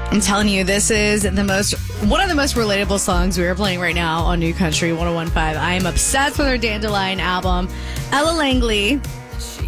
I'm telling you, this is one of the most relatable songs we are playing right now on New Country 101.5. I am obsessed with her Dandelion album. Ella Langley